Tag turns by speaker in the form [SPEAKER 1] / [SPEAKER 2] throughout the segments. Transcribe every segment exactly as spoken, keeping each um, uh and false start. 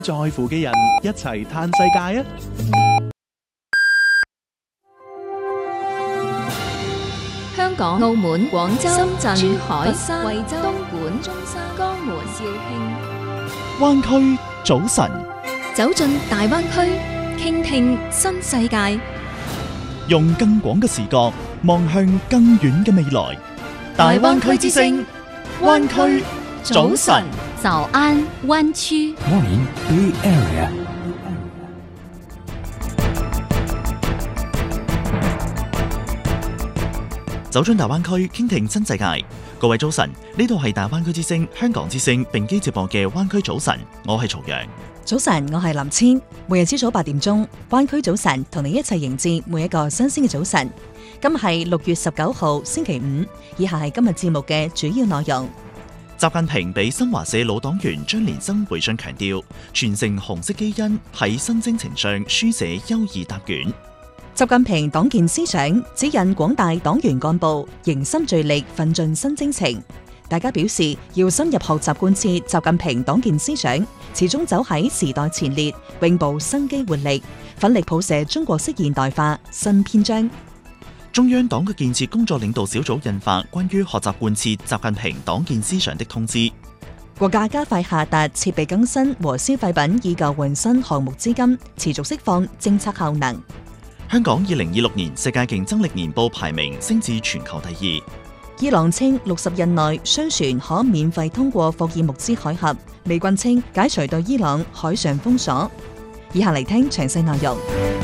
[SPEAKER 1] 在乎嘅人一齊嘆世界啊！
[SPEAKER 2] 香港、澳門、廣州、深圳、珠海、
[SPEAKER 3] 佛山、
[SPEAKER 2] 惠州、東莞、
[SPEAKER 3] 中山、
[SPEAKER 2] 江門、
[SPEAKER 3] 肇慶。
[SPEAKER 1] 灣區早晨，
[SPEAKER 2] 走進大灣區，傾聽新世界，
[SPEAKER 1] 用更廣嘅視角望向更遠嘅未來。大灣區之聲，灣區早晨。
[SPEAKER 2] 早安灣區
[SPEAKER 4] Morning Bay Area。
[SPEAKER 1] 走進大灣區，傾聽新世界。各位早晨，呢度係大灣區之聲、香港之聲並機直播嘅灣區早晨，我係曹陽。
[SPEAKER 5] 早晨，我係林千。每日朝早八點鐘，灣區早晨同你一齊迎接每一個新鮮嘅早晨。今日係六月十九號星期五，以下係今日節目嘅主要內容。
[SPEAKER 1] 習近平俾新華社老黨員張連生回信強調，傳承紅色基因喺新征程上書寫優異答卷。
[SPEAKER 5] 習近平黨建思想指引廣大黨員幹部凝心聚力奮進新征程。大家表示要深入學習貫徹習近平黨建思想，始終走喺時代前列，永葆生機活力，奮力譜寫中國式現代化新篇章。
[SPEAKER 1] 中央黨嘅建設工作領導小組印發關於學習貫徹習近平黨建思想的通知。
[SPEAKER 5] 國家加快下達設備更新和消費品以舊換新項目資金，持續釋放政策效能。
[SPEAKER 1] 香港二零二六年世界競爭力年報排名升至全球第二。
[SPEAKER 5] 伊朗稱六十日內商船可免費通過霍爾木茲海峽。美軍稱解除對伊朗海上封鎖。以下嚟聽詳細內容。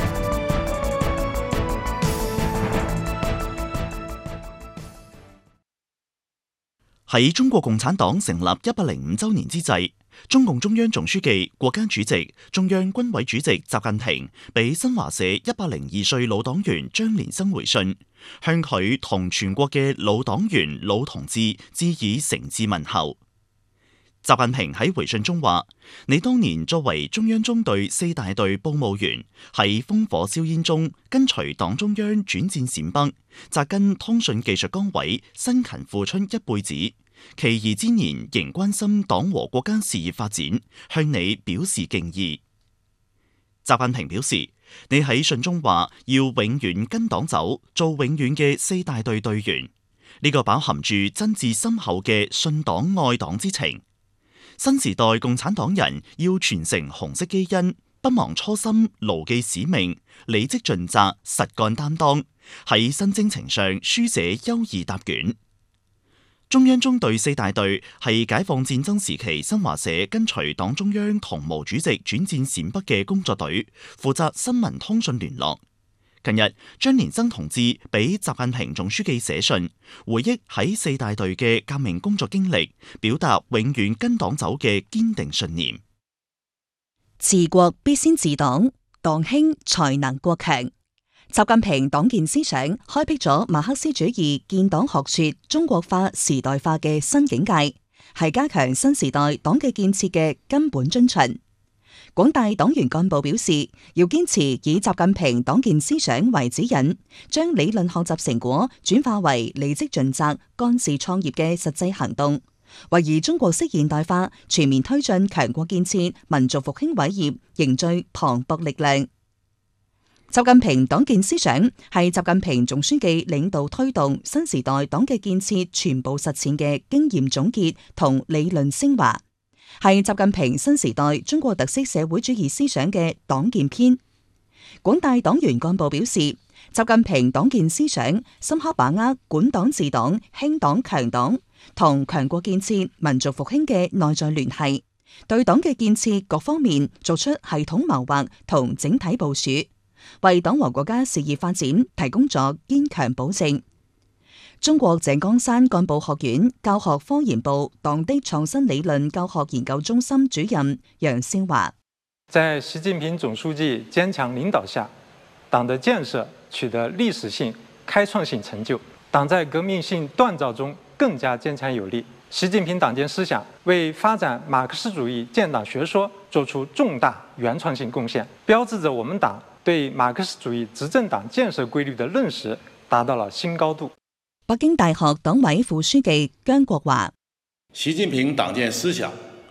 [SPEAKER 1] 喺中國共產黨成立一百零五週年之際，中共中央總書記、國家主席、中央軍委主席習近平俾新華社一百零二歲老黨員張連生回信，向佢同全國嘅老黨員、老同志致以誠摯問候。習近平喺回信中話：你當年作為中央中隊四大隊報務員，喺烽火硝煙中跟隨黨中央轉戰陝北，扎根通訊技術崗位，辛勤付出一輩子，其義之年仍關心黨和國家事業發展，向你表示敬意。習近平表示，你喺信中話要永遠跟黨走，做永遠嘅四大隊隊員，呢個飽含住真摯深厚嘅信黨愛黨之情。新時代共產黨人要傳承紅色基因，不忘初心，牢記使命，履職盡責，實幹擔當，喺新征程上書寫優異答卷。中央中隊四大隊係解放戰爭時期新華社跟隨黨中央同毛主席轉戰陝北嘅工作隊，負責新聞通訊聯絡。近日，張連生同志俾習近平總書記寫信，回憶喺四大隊嘅革命工作經歷，表達永遠跟黨走嘅堅定信念。
[SPEAKER 5] 治國必先治黨，黨興才能國強。習近平黨建思想開闢咗馬克思主義建黨學說中國化時代化嘅新境界，係加強新時代黨嘅建設嘅根本遵循。廣大黨員幹部表示，要堅持以習近平黨建思想為指引，將理論學習成果轉化為履職盡責、幹事創業嘅實際行動，為以中國式現代化全面推進強國建設、民族復興偉業凝聚磅礴力量。習近平黨建思想係習近平總書記領導推動新時代黨嘅建設全部實踐嘅經驗總結同理論升華，係習近平新時代中國特色社會主義思想嘅黨建篇。廣大黨員幹部表示，習近平黨建思想深刻把握管黨治黨、興黨強黨同強國建設、民族復興嘅內在聯繫，對黨嘅建設各方面作出系統謀劃同整體部署，為黨和國家事業發展提供咗堅強保證。中國井岡山幹部學院教學科研部黨的創新理論教學研究中心主任楊少華：
[SPEAKER 6] 在習近平總書記堅強領導下，黨的建設取得歷史性、開創性成就，黨在革命性鍛造中更加堅強有力。習近平黨建思想為發展馬克思主義建黨學說作出重大原創性貢獻，標誌着我們黨對馬克思主義執政黨建設規律的認識達到了新高度。
[SPEAKER 5] 北京大學黨委副書記姜國華：
[SPEAKER 7] 習近平黨建思想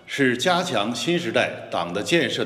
[SPEAKER 7] 是加强新时代党的建设